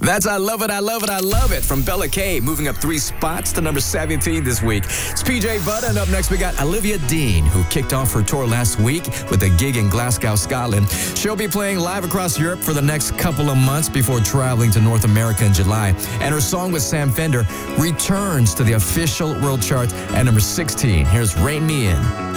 That's I Love It, I Love It, I Love It from Bella K, moving up 3 spots to number 17 this week. It's PJ Butter, and up next we got Olivia Dean, who kicked off her tour last week with a gig in Glasgow, Scotland. She'll be playing live across Europe for the next couple of months before traveling to North America in July. And her song with Sam Fender returns to the official world charts at number 16. Here's Rain Me In.